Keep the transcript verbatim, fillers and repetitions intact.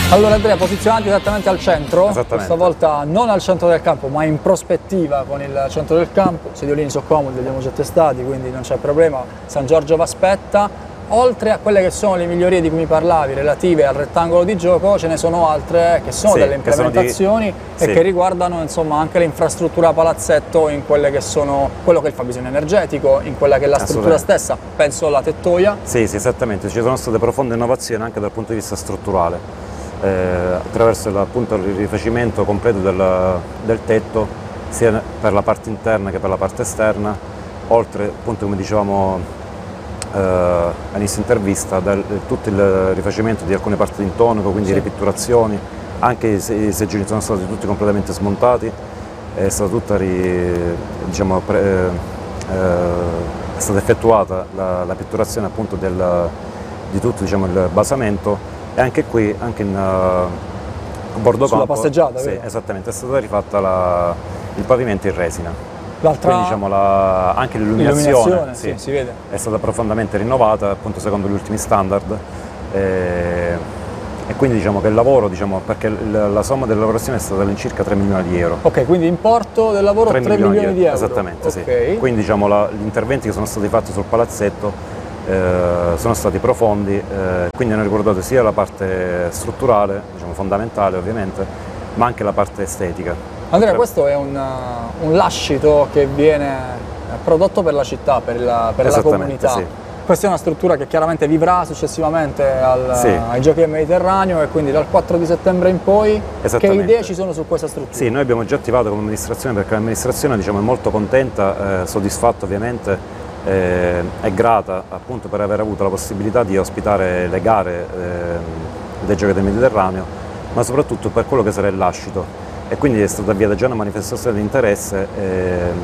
Allora Andrea, posizionati esattamente al centro, Esattamente. questa volta non al centro del campo ma in prospettiva con il centro del campo, i sediolini sono comodi, li abbiamo già testati quindi non c'è problema, San Giorgio vi aspetta. Oltre a quelle che sono le migliorie di cui mi parlavi relative al rettangolo di gioco, ce ne sono altre che sono sì, delle implementazioni di... e sì. che riguardano insomma anche l'infrastruttura palazzetto in quelle che sono quello che è il fabbisogno energetico, in quella che è la struttura stessa, penso alla tettoia. Sì, sì, esattamente, ci sono state profonde innovazioni anche dal punto di vista strutturale, eh, attraverso il, appunto, il rifacimento completo del, del tetto, sia per la parte interna che per la parte esterna, oltre appunto come dicevamo Uh, all'inizio intervista, del, tutto il rifacimento di alcune parti d'intonaco, quindi sì. ripitturazioni, anche i, i seggiolini sono stati tutti completamente smontati, è stata tutta ri, diciamo, pre, eh, è stata effettuata la, la pitturazione appunto del, di tutto diciamo, il basamento e anche qui, anche in uh, bordo sulla campo, passeggiata, sì, esattamente, è stata rifatta la, il pavimento in resina. Quindi diciamo la, anche l'illuminazione sì, sì, si vede. È stata profondamente rinnovata appunto secondo gli ultimi standard e, e quindi diciamo che il lavoro, diciamo, perché la, la somma delle lavorazioni è stata all'incirca tre milioni di euro. Ok, quindi importo del lavoro tre milioni di euro. Esattamente, okay. Sì. Quindi diciamo la, gli interventi che sono stati fatti sul palazzetto eh, sono stati profondi, eh, quindi hanno riguardato sia la parte strutturale, diciamo fondamentale ovviamente, ma anche la parte estetica. Andrea, questo è un, un lascito che viene prodotto per la città, per la, per la comunità. Sì. Questa è una struttura che chiaramente vivrà successivamente al, sì. ai Giochi del Mediterraneo e quindi dal quattro di settembre in poi che idee ci sono su questa struttura? Sì, noi abbiamo già attivato come amministrazione perché l'amministrazione diciamo, è molto contenta, eh, soddisfatta ovviamente, eh, è grata appunto per aver avuto la possibilità di ospitare le gare eh, dei Giochi del Mediterraneo, ma soprattutto per quello che sarà il lascito. E quindi è stata avviata già una manifestazione di interesse eh,